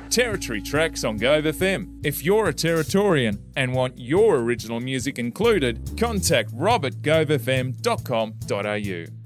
Territory Tracks on Gove FM. If you're a Territorian and want your original music included, contact rob@govefm.com.au.